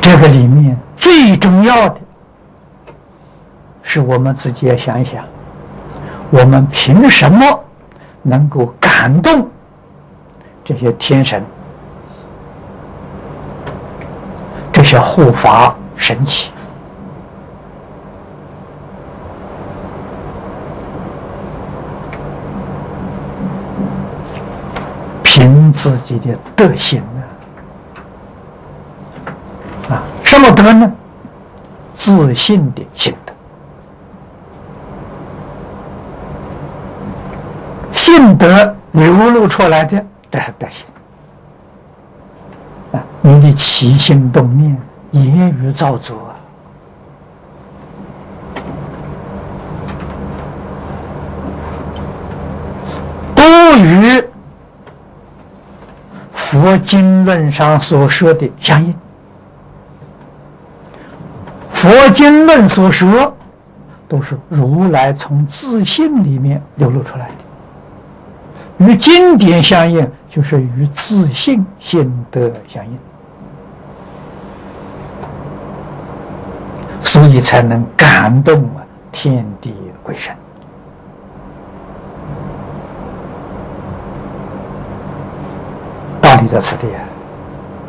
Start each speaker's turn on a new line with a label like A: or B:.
A: 这个里面最重要的是我们自己要想一想，我们凭什么能够感动这些天神、这些护法神奇？凭自己的德行呢？什么德呢？自信的心德。信德流露出来的，这是德行。你的起心动念、言语造作都与佛经论上所说的相应。佛经论所说都是如来从自信里面流露出来的，与经典相应，就是与自信心德相应，所以才能感动天地鬼神。道理在此地啊。